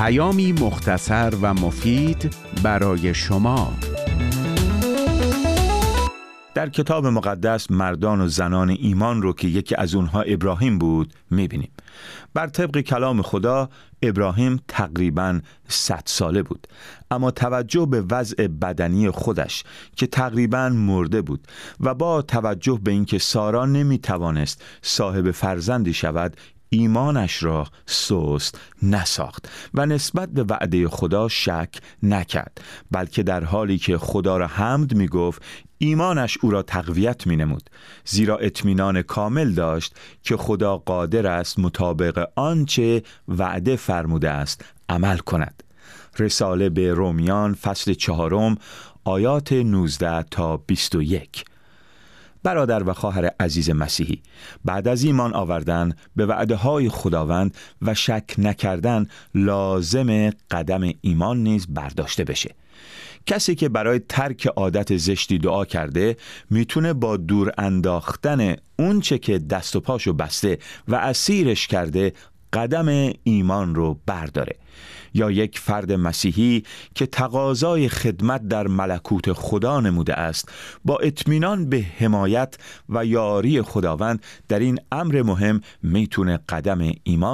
پیامی مختصر و مفید برای شما. در کتاب مقدس مردان و زنان ایمان رو که یکی از اونها ابراهیم بود میبینیم. بر طبق کلام خدا ابراهیم تقریباً 100 ساله بود، اما توجه به وضع بدنی خودش که تقریباً مرده بود و با توجه به اینکه سارا نمیتوانست صاحب فرزندی شود، ایمانش را سست نساخت و نسبت به وعده خدا شک نکرد، بلکه در حالی که خدا را حمد می گفت ایمانش او را تقویت می نمود، زیرا اطمینان کامل داشت که خدا قادر است مطابق آنچه وعده فرموده است عمل کند. رساله به رومیان فصل 4 آیات 19 تا 21. برادر و خواهر عزیز مسیحی، بعد از ایمان آوردن به وعده‌های خداوند و شک نکردن لازم قدم ایمان نیز برداشته بشه. کسی که برای ترک عادت زشتی دعا کرده میتونه با دور انداختن اون چه که دست و پاشو بسته و اسیرش کرده قدم ایمان رو برداره. یا یک فرد مسیحی که تقاضای خدمت در ملکوت خدا نموده است، با اطمینان به حمایت و یاری خداوند در این امر مهم میتونه قدم ایمان